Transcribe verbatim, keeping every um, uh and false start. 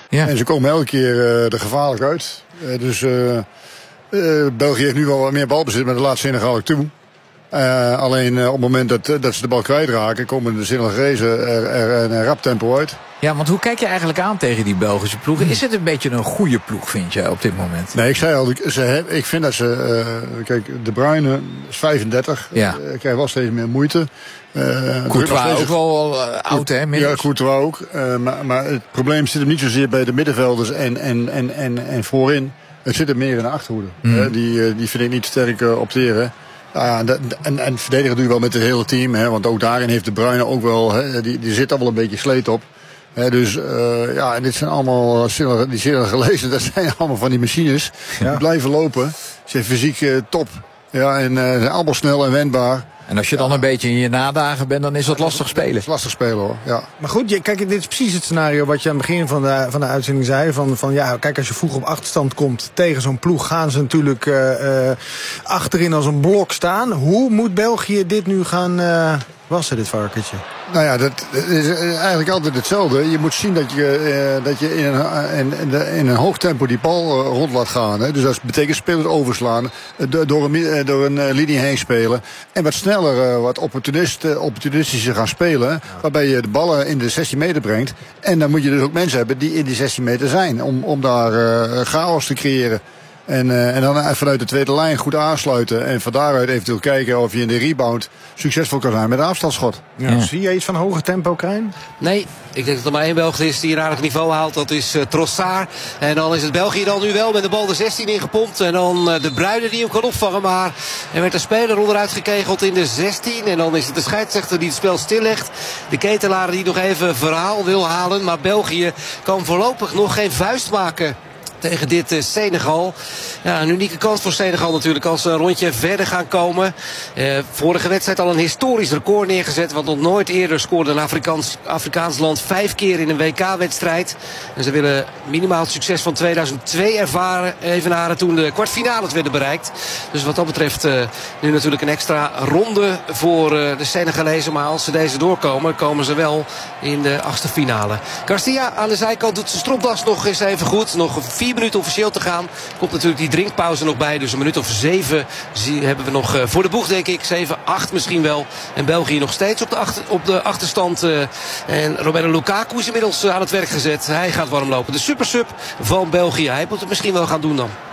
Ja. En ze komen elke keer uh, er gevaarlijk uit. Uh, dus uh, uh, België heeft nu wel wat meer balbezit, maar dat laat Senegal ook toe. Uh, alleen uh, op het moment dat, dat ze de bal kwijtraken, komen de Senegalese er, er een rap tempo uit. Ja, want hoe kijk je eigenlijk aan tegen die Belgische ploegen? Is het een beetje een goede ploeg, vind je, op dit moment? Nee, ik zei al, ze heb, ik vind dat ze... Uh, kijk, De Bruyne is vijfendertig. Ja. Uh, krijgt wel steeds meer moeite. Uh, Courtois ook wel uh, oud, hè? Ja, Courtois ook. Uh, maar, maar het probleem zit hem niet zozeer bij de middenvelders en, en, en, en, en voorin. Het zit er meer in de achterhoede. Mm. Uh, die, uh, die vind ik niet sterk uh, opteren. Ja, en, en verdedigen doe je wel met het hele team. Hè, want ook daarin heeft De Bruyne ook wel... Hè, die, die zit al wel een beetje sleet op. He, dus uh, ja, en dit zijn allemaal, die zeer gelezen, dat zijn allemaal van die machines. Ja. Die blijven lopen. Ze zijn fysiek uh, top. Ja, en uh, zijn allemaal snel en wendbaar. En als je dan ja. een beetje in je nadagen bent, dan is dat lastig spelen. Dat is lastig spelen, hoor. Ja. Maar goed, je, kijk, dit is precies het scenario wat je aan het begin van de, van de uitzending zei. Van, van ja, kijk, als je vroeg op achterstand komt tegen zo'n ploeg, gaan ze natuurlijk uh, uh, achterin als een blok staan. Hoe moet België dit nu gaan uh, wassen, dit varkentje? Nou ja, dat is eigenlijk altijd hetzelfde. Je moet zien dat je, uh, dat je in, een, in, in een hoog tempo die bal uh, rond laat gaan. Hè. Dus dat betekent spelers overslaan, uh, door een, uh, door een uh, linie heen spelen. En wat sneller, uh, wat opportunist, uh, opportunistischer gaan spelen. Ja. Waarbij je de ballen in de zestien meter brengt. En dan moet je dus ook mensen hebben die in die zestien meter zijn. Om, om daar uh, chaos te creëren. En, uh, en dan vanuit de tweede lijn goed aansluiten. En van daaruit eventueel kijken of je in de rebound succesvol kan zijn met een afstandsschot. Ja. Ja. Zie je iets van hoger tempo, Krijn? Nee, ik denk dat er maar één Belg is die een aardig niveau haalt. Dat is uh, Trossard. En dan is het België dan nu wel met de bal de zestien ingepompt. En dan uh, de Bruyne die hem kan opvangen. Maar er werd een speler onderuit gekegeld in de zestien. En dan is het de scheidsrechter die het spel stillegt. De ketelaar die nog even verhaal wil halen. Maar België kan voorlopig nog geen vuist maken tegen dit uh, Senegal. Ja, een unieke kans voor Senegal natuurlijk als ze een rondje verder gaan komen. Uh, vorige wedstrijd al een historisch record neergezet. Want nog nooit eerder scoorde een Afrikaans, Afrikaans land vijf keer in een W K-wedstrijd. En ze willen minimaal het succes van tweeduizend twee ervaren, evenaren toen de kwartfinales werden bereikt. Dus wat dat betreft uh, nu natuurlijk een extra ronde voor uh, de Senegalezen. Maar als ze deze doorkomen, komen ze wel in de achtste finale. Garcia aan de zijkant doet zijn stropdas nog eens even goed. Nog vier minuten officieel te gaan. Komt natuurlijk die drinkpauze nog bij. Dus een minuut of zeven zie, hebben we nog uh, voor de boeg, denk ik. Zeven, acht misschien wel. En België nog steeds op de, achter, op de achterstand. Uh, en Romelu Lukaku is inmiddels uh, aan het werk gezet. Hij gaat warm lopen. De supersub van België. Hij moet het misschien wel gaan doen dan.